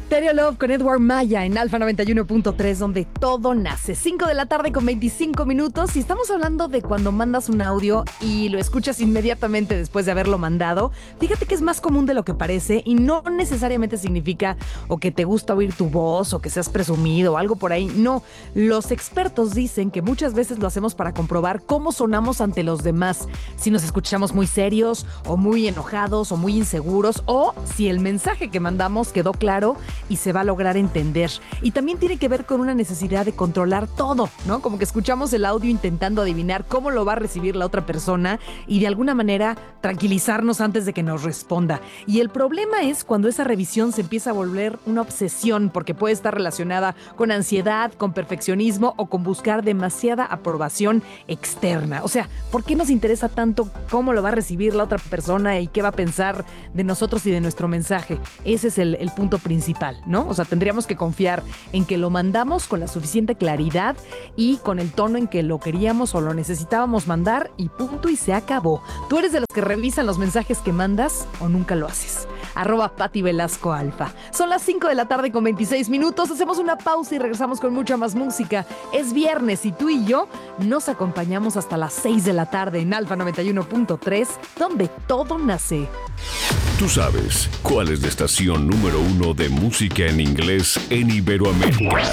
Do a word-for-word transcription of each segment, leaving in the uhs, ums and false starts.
Stereo Love con Edward Maya en Alfa noventa y uno punto tres, donde todo nace. cinco de la tarde con veinticinco minutos y estamos hablando de cuando mandas un audio y lo escuchas inmediatamente después de haberlo mandado. Fíjate que es más común de lo que parece y no necesariamente significa o que te gusta oír tu voz o que seas presumido o algo por ahí. No, los expertos dicen que muchas veces lo hacemos para comprobar cómo sonamos ante los demás. Si nos escuchamos muy serios o muy enojados o muy inseguros, o si el mensaje que mandamos quedó claro y se va a lograr entender. Y también tiene que ver con una necesidad de controlar todo, ¿no? Como que escuchamos el audio intentando adivinar cómo lo va a recibir la otra persona y de alguna manera tranquilizarnos antes de que nos responda. Y el problema es cuando esa revisión se empieza a volver una obsesión, porque puede estar relacionada con ansiedad, con perfeccionismo o con buscar demasiada aprobación externa. O sea, ¿por qué nos interesa tanto cómo lo va a recibir la otra persona y qué va a pensar de nosotros y de nuestro mensaje? Ese es el, el punto principal, ¿no? O sea, tendríamos que confiar en que lo mandamos con la suficiente claridad y con el tono en que lo queríamos o lo necesitábamos mandar y punto, y se acabó. ¿Tú eres de los que revisan los mensajes que mandas o nunca lo haces? Arroba Pati Velasco Alfa. Son las cinco de la tarde con veintiséis minutos. Hacemos una pausa y regresamos con mucha más música. Es viernes y tú y yo nos acompañamos hasta las seis de la tarde en Alfa noventa y uno punto tres, donde todo nace. ¿Tú sabes cuál es la estación número uno de música en inglés en Iberoamérica?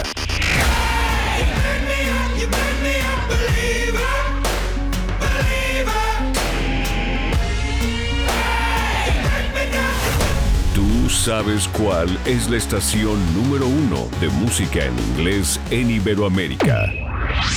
¿Tú sabes cuál es la estación número uno de música en inglés en Iberoamérica?